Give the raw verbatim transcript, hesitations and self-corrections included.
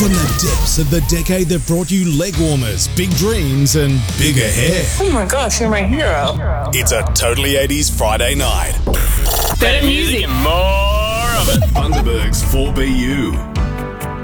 From the depths of the decade that brought you leg warmers, big dreams, and bigger hair. Oh my gosh, you're my hero. It's a Totally eighties Friday night. Better music and more of it. Bundaberg's four B U.